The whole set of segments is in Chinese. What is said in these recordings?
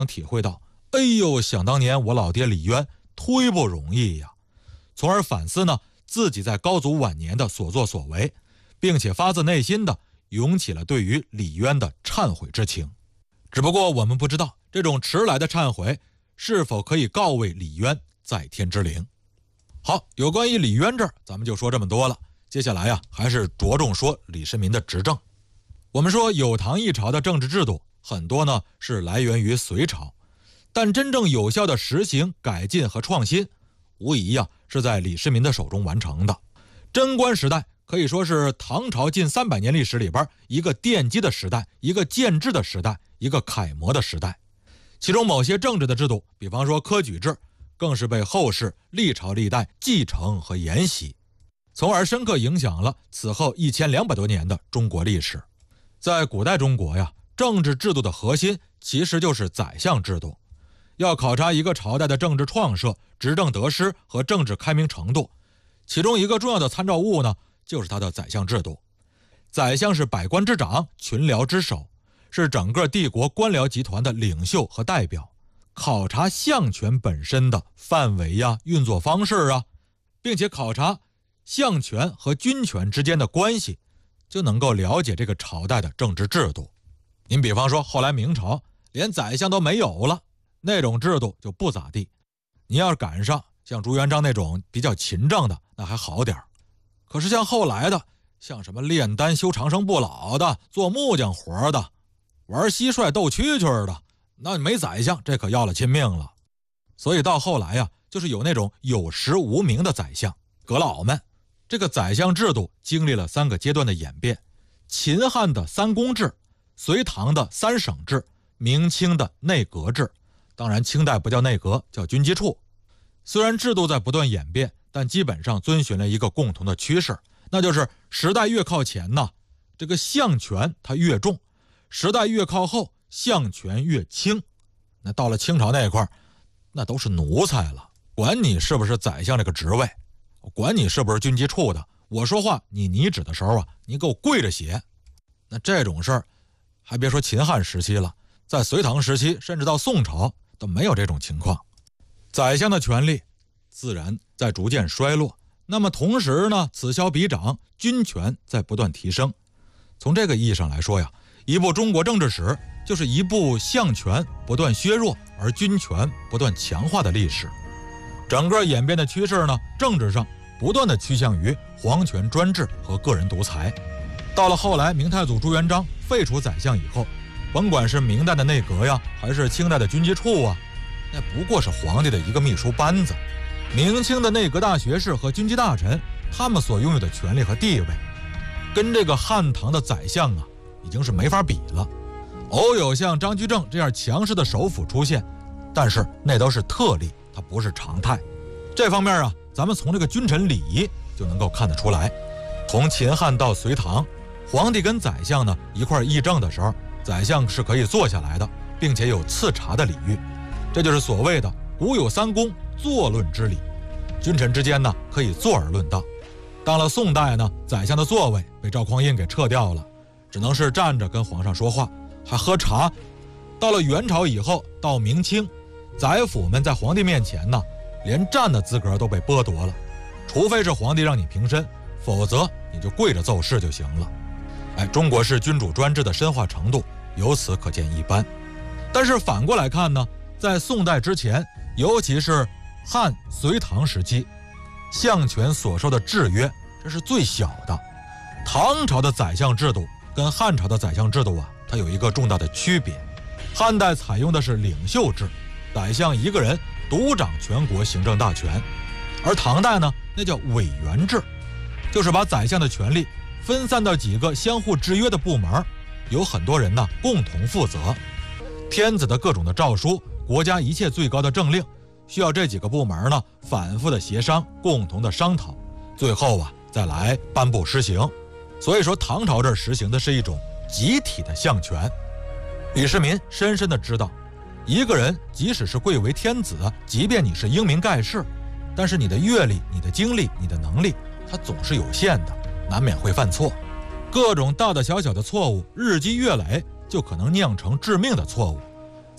能体会到，哎呦，想当年我老爹李渊忒不容易呀，从而反思呢自己在高祖晚年的所作所为，并且发自内心的涌起了对于李渊的忏悔之情。只不过我们不知道这种迟来的忏悔是否可以告慰李渊在天之灵。好，有关于李渊这儿咱们就说这么多了，接下来呀还是着重说李世民的执政。我们说有唐一朝的政治制度很多呢是来源于隋朝，但真正有效的实行改进和创新，无疑呀是在李世民的手中完成的。贞观时代可以说是唐朝近300年历史里边一个奠基的时代，一个建制的时代，一个楷模的时代。其中某些政治的制度，比方说科举制，更是被后世历朝历代继承和沿袭，从而深刻影响了此后1200多年的中国历史。在古代中国呀，政治制度的核心其实就是宰相制度。要考察一个朝代的政治创设、执政得失和政治开明程度，其中一个重要的参照物呢，就是它的宰相制度。宰相是百官之长，群僚之首，是整个帝国官僚集团的领袖和代表。考察相权本身的范围呀、运作方式啊，并且考察相权和军权之间的关系，就能够了解这个朝代的政治制度。您比方说后来明朝连宰相都没有了，那种制度就不咋地。你要是赶上像朱元璋那种比较勤政的，那还好点。可是像后来的，像什么炼丹修长生不老的，做木匠活的，玩蟋蟀斗蛐蛐的，那没宰相，这可要了亲命了。所以到后来呀，就是有那种有实无名的宰相，阁老们。这个宰相制度经历了3个阶段的演变：秦汉的3公制，隋唐的3省制，明清的内阁制。当然清代不叫内阁，叫军机处。虽然制度在不断演变，但基本上遵循了一个共同的趋势，那就是时代越靠前呢，这个相权它越重；时代越靠后，相权越轻。那到了清朝那块儿，那都是奴才了，管你是不是宰相这个职位，管你是不是军机处的，我说话你旨的时候啊，你给我跪着写。那这种事儿还别说秦汉时期了，在隋唐时期甚至到宋朝都没有这种情况。宰相的权力自然在逐渐衰落，那么同时呢，此消彼长，军权在不断提升。从这个意义上来说呀，一部中国政治史就是一部相权不断削弱而军权不断强化的历史。整个演变的趋势呢，政治上不断的趋向于皇权专制和个人独裁。到了后来明太祖朱元璋废除宰相以后，甭管是明代的内阁呀，还是清代的军机处啊，那不过是皇帝的一个秘书班子。明清的内阁大学士和军机大臣，他们所拥有的权力和地位，跟这个汉唐的宰相啊，已经是没法比了。偶有像张居正这样强势的首辅出现，但是那都是特例，它不是常态。这方面啊，咱们从这个君臣礼仪就能够看得出来。从秦汉到隋唐，皇帝跟宰相呢一块议政的时候，宰相是可以坐下来的，并且有赐茶的礼遇，这就是所谓的古有3公，坐论之礼。君臣之间呢可以坐而论道。到了宋代呢，宰相的座位被赵匡胤给撤掉了，只能是站着跟皇上说话，还喝茶。到了元朝以后，到明清，宰辅们在皇帝面前呢，连站的资格都被剥夺了，除非是皇帝让你平身，否则你就跪着奏事就行了。中国式君主专制的深化程度由此可见一斑。但是反过来看呢，在宋代之前，尤其是汉、隋唐时期，相权所受的制约这是最小的。唐朝的宰相制度跟汉朝的宰相制度啊，它有一个重大的区别。汉代采用的是领袖制，宰相一个人独掌全国行政大权，而唐代呢，那叫委员制，就是把宰相的权力分散到几个相互制约的部门，有很多人呢共同负责。天子的各种的诏书，国家一切最高的政令，需要这几个部门呢反复的协商，共同的商讨，最后啊再来颁布施行。所以说唐朝这儿实行的是一种集体的相权。李世民深深的知道，一个人即使是贵为天子，即便你是英明盖世，但是你的阅历、你的经历、你的能力，它总是有限的，难免会犯错。各种大大小小的错误日积月累，就可能酿成致命的错误。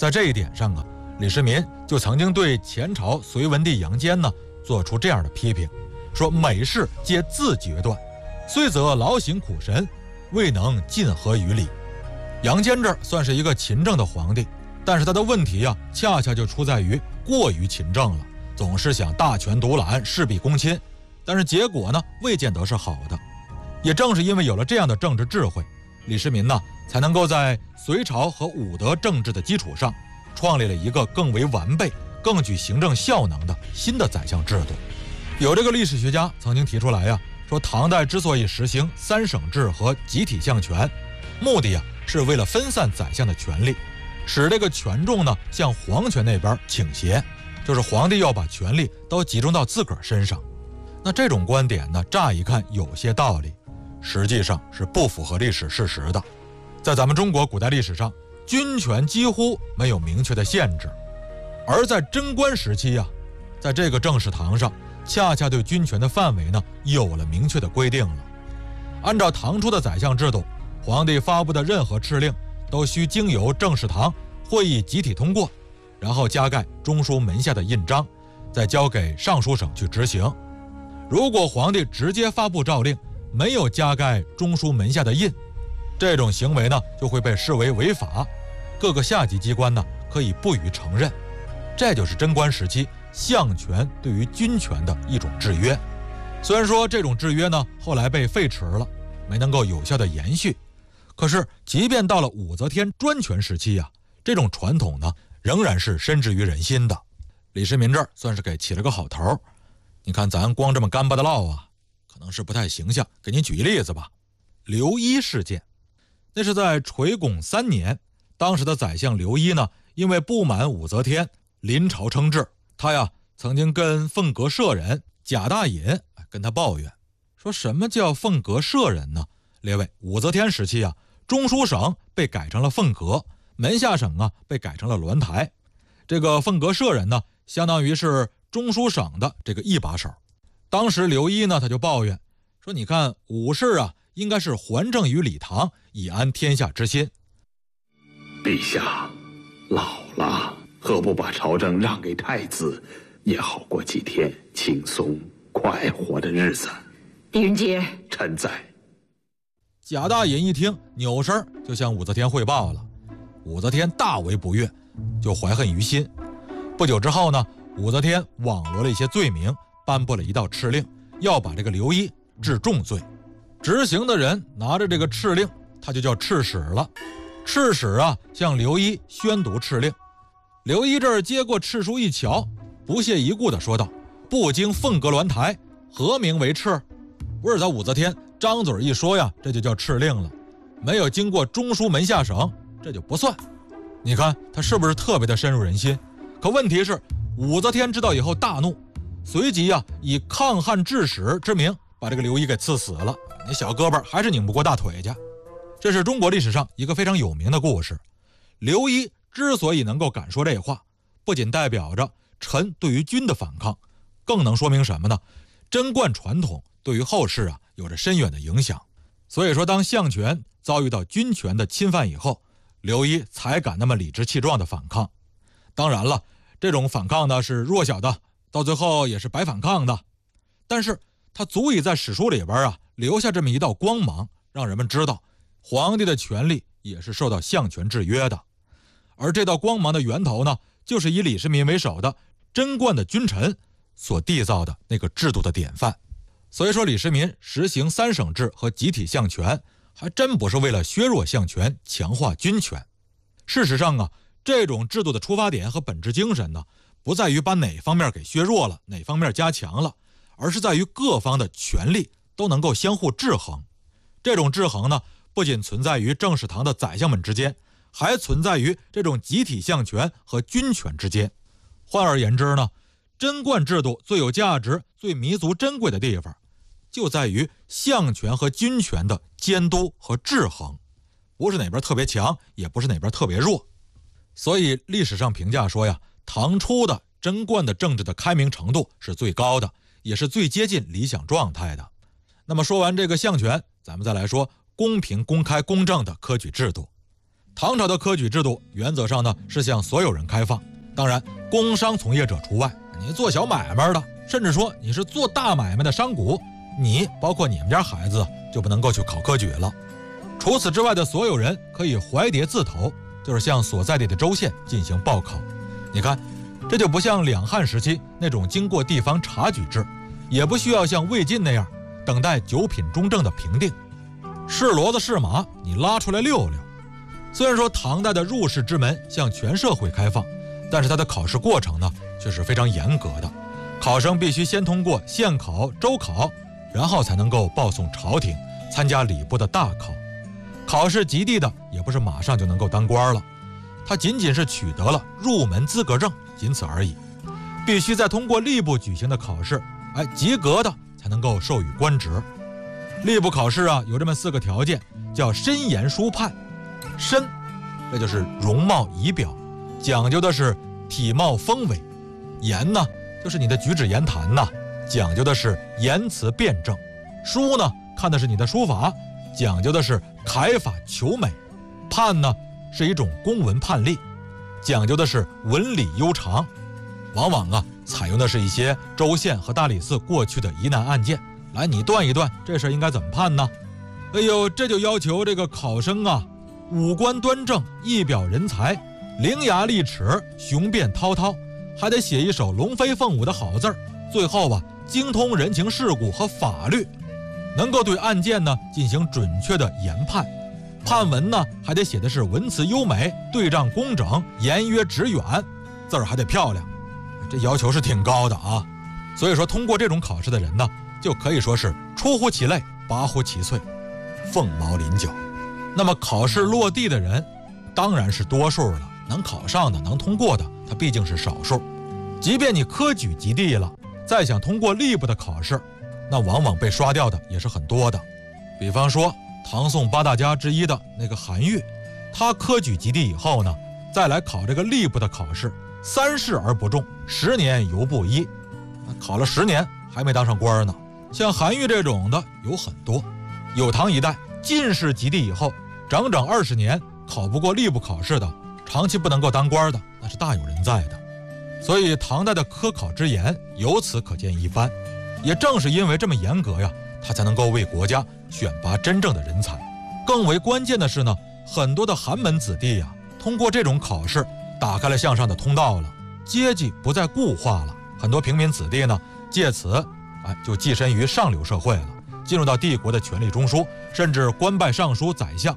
在这一点上啊，李世民就曾经对前朝隋文帝杨坚呢做出这样的批评，说每事皆自决断，虽则劳形苦神，未能尽合于理。杨坚这儿算是一个勤政的皇帝，但是他的问题啊，恰恰就出在于过于勤政了，总是想大权独揽，事必躬亲，但是结果呢，未见得是好的。也正是因为有了这样的政治智慧，李世民呢才能够在隋朝和武德政治的基础上，创立了一个更为完备、更具行政效能的新的宰相制度。有这个历史学家曾经提出来说唐代之所以实行三省制和集体相权，目的是为了分散宰相的权力，使这个权重呢向皇权那边倾斜，就是皇帝要把权力都集中到自个儿身上。那这种观点呢，乍一看有些道理，实际上是不符合历史事实的。在咱们中国古代历史上，军权几乎没有明确的限制，而在贞观时期在这个政事堂上，恰恰对军权的范围呢有了明确的规定了。按照唐初的宰相制度，皇帝发布的任何敕令都需经由政事堂会议集体通过，然后加盖中书门下的印章，再交给尚书省去执行。如果皇帝直接发布诏令，没有加盖中书门下的印，这种行为呢就会被视为违法，各个下级机关呢可以不予承认。这就是贞观时期相权对于军权的一种制约。虽然说这种制约呢后来被废除了，没能够有效的延续，可是即便到了武则天专权时期这种传统呢仍然是深植于人心的。李世民这儿算是给起了个好头。你看咱光这么干巴的唠可能是不太形象，给您举一例子吧。刘一事件，那是在垂拱3年，当时的宰相刘一呢，因为不满武则天临朝称制，他曾经跟凤阁舍人贾大隐跟他抱怨，说什么叫凤阁舍人呢？列位，武则天时期中书省被改成了凤阁，门下省被改成了鸾台。这个凤阁舍人呢，相当于是中书省的这个一把手。当时刘一呢，他就抱怨说，你看武士应该是还政于礼堂，以安天下之心。 陛下老了，何不把朝政让给太子，也好过几天轻松快活的日子。 狄仁杰， 臣在。 贾大隐一听，扭身就向武则天汇报了。武则天大为不悦，就怀恨于心。不久之后呢，武则天网罗了一些罪名，颁布了一道敕令，要把这个刘一治重罪。执行的人拿着这个敕令，他就叫敕使了。敕使向刘一宣读敕令。刘一这儿接过敕书一瞧，不屑一顾地说道：“不经凤阁鸾台，何名为敕？”不是，咱武则天张嘴一说这就叫敕令了。没有经过中书门下省，这就不算。你看他是不是特别的深入人心？可问题是，武则天知道以后大怒，随即以抗汉致使之名把这个刘一给赐死了。你小胳膊还是拧不过大腿去。这是中国历史上一个非常有名的故事。刘一之所以能够敢说这话，不仅代表着臣对于君的反抗，更能说明什么呢？贞观传统对于后世有着深远的影响。所以说，当相权遭遇到军权的侵犯以后，刘一才敢那么理直气壮的反抗。当然了，这种反抗呢是弱小的，到最后也是白反抗的，但是他足以在史书里边留下这么一道光芒，让人们知道皇帝的权力也是受到相权制约的。而这道光芒的源头呢，就是以李世民为首的贞观的君臣所缔造的那个制度的典范。所以说，李世民实行三省制和集体相权，还真不是为了削弱相权，强化军权。事实上这种制度的出发点和本质精神呢，不在于把哪方面给削弱了，哪方面加强了，而是在于各方的权力都能够相互制衡。这种制衡呢，不仅存在于政事堂的宰相们之间，还存在于这种集体相权和军权之间。换而言之呢，贞观制度最有价值、最弥足珍贵的地方，就在于相权和军权的监督和制衡，不是哪边特别强，也不是哪边特别弱。所以历史上评价说唐初的贞观的政治的开明程度是最高的，也是最接近理想状态的。那么说完这个相权，咱们再来说公平、公开、公正的科举制度。 唐朝的科举制度原则上呢是向所有人开放，当然工商从业者除外。你做小买卖的，甚至说你是做大买卖的商贾，你包括你们家孩子就不能够去考科举了。除此之外的所有人可以怀牒自投，就是向所在地的州县进行报考。你看，这就不像两汉时期那种经过地方察举制，也不需要像魏晋那样等待九品中正的评定，是骡子是马你拉出来溜溜。虽然说唐代的入仕之门向全社会开放，但是它的考试过程呢却是非常严格的，考生必须先通过县考、州考，然后才能够报送朝廷参加礼部的大考。考试及第的也不是马上就能够当官了，他仅仅是取得了入门资格证，仅此而已。必须在通过吏部举行的考试，及格的才能够授予官职。吏部考试有这么4个条件，叫身言书判。身，这就是容貌仪表，讲究的是体貌丰伟；言呢，就是你的举止言谈呐，讲究的是言辞辩证；书呢，看的是你的书法，讲究的是楷法求美；判呢，是一种公文判例，讲究的是文理悠长。往往采用的是一些州县和大理寺过去的疑难案件，来你断一断，这事应该怎么判呢？这就要求这个考生五官端正，一表人才，伶牙俐齿，雄辩滔滔，还得写一手龙飞凤舞的好字儿。最后精通人情世故和法律，能够对案件呢进行准确的研判。判文呢还得写的是文辞优美，对仗工整，言约直远，字儿还得漂亮。这要求是挺高的啊。所以说通过这种考试的人呢，就可以说是出乎其类，拔乎其萃，凤毛麟角。那么考试落地的人当然是多数了，能考上的能通过的他毕竟是少数。即便你科举及第了，再想通过吏部的考试，那往往被刷掉的也是很多的。比方说唐宋8大家之一的那个韩愈，他科举及第以后呢，再来考这个吏部的考试，3试而不中，10年犹不一，考了10年还没当上官呢。像韩愈这种的有很多。有唐一代进士及第以后整整20年考不过吏部考试的，长期不能够当官的，那是大有人在的。所以唐代的科考之严由此可见一斑。也正是因为这么严格呀，他才能够为国家选拔真正的人才。更为关键的是呢，很多的寒门子弟通过这种考试打开了向上的通道了，阶级不再固化了。很多平民子弟呢，借此就跻身于上流社会了，进入到帝国的权力中枢，甚至官拜尚书、宰相。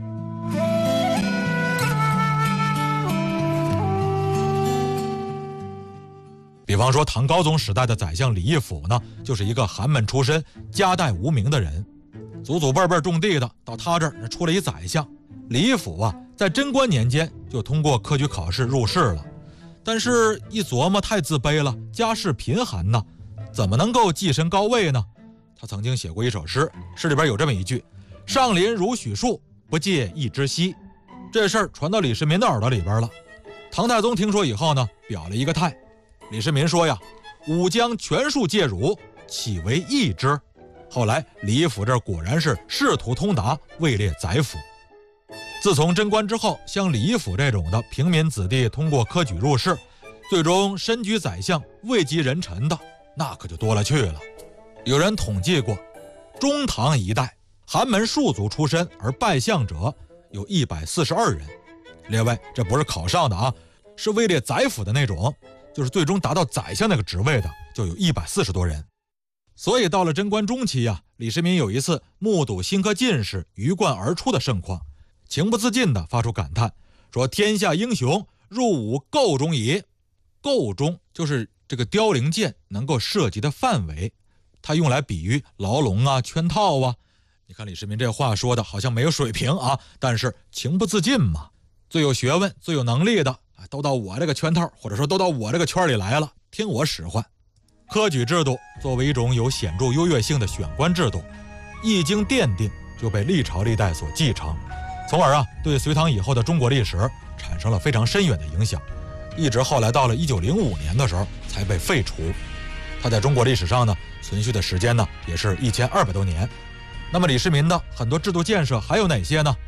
比方说唐高宗时代的宰相李义府呢，就是一个寒门出身、家带无名的人，祖祖辈辈种地的，到他这儿出了一宰相。李义府在贞观年间就通过科举考试入仕了，但是一琢磨太自卑了，家世贫寒呢，怎么能够跻身高位呢？他曾经写过一首诗，诗里边有这么一句：上林如许树，不借一枝稀。这事儿传到李世民的耳朵里边了。唐太宗听说以后呢，表了一个态。李世民说呀：吾将全数借汝，岂为一枝？后来李义府这果然是仕途通达，位列宰辅。自从贞观之后，像李义府这种的平民子弟通过科举入仕，最终身居宰相、位极人臣的，那可就多了去了。有人统计过，中唐一代寒门庶族出身而拜相者有142人。列位，这不是考上的是位列宰辅的那种，就是最终达到宰相那个职位的，就有140多人。所以到了贞观中期李世民有一次目睹新科进士鱼贯而出的盛况，情不自禁地发出感叹，说天下英雄入吾彀中矣。彀中就是这个凋零箭能够涉及的范围，它用来比喻牢笼圈套你看李世民这话说的好像没有水平但是情不自禁嘛。最有学问、最有能力的都到我这个圈套，或者说都到我这个圈里来了，听我使唤。科举制度作为一种有显著优越性的选官制度，一经奠定就被历朝历代所继承，从而对隋唐以后的中国历史产生了非常深远的影响，一直后来到了1905年的时候才被废除。它在中国历史上呢存续的时间呢也是1200多年。那么李世民的很多制度建设还有哪些呢？